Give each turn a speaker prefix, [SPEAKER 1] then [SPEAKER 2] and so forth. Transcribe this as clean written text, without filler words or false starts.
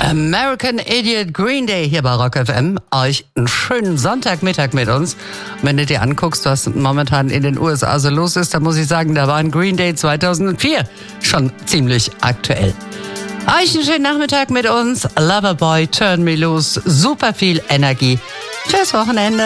[SPEAKER 1] American Idiot, Green Day hier bei Rock FM. Euch einen schönen Sonntagmittag mit uns. Und wenn du dir anguckst, was momentan in den USA so los ist, dann muss ich sagen, da war ein Green Day 2004 schon ziemlich aktuell. Euch einen schönen Nachmittag mit uns. Loverboy, Turn Me Loose, super viel Energie fürs Wochenende.